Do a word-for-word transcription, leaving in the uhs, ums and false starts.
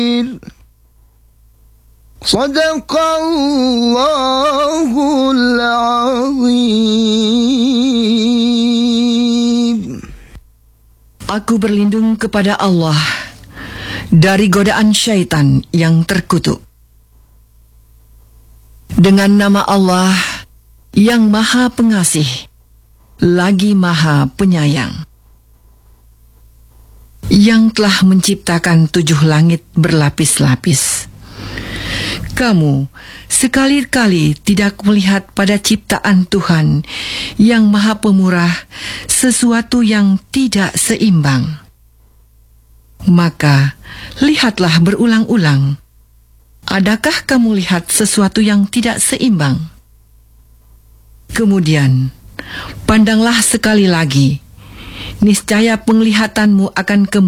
Sadaqallahul azim. Aku berlindung kepada Allah dari godaan syaitan yang terkutuk. Dengan nama Allah yang Maha Pengasih, lagi Maha Penyayang, yang telah menciptakan tujuh langit berlapis-lapis. Kamu sekali-kali tidak melihat pada ciptaan Tuhan yang Maha Pemurah sesuatu yang tidak seimbang. Maka lihatlah berulang-ulang. Adakah kamu lihat sesuatu yang tidak seimbang? Kemudian pandanglah sekali lagi. Niscaya penglihatanmu akan kembali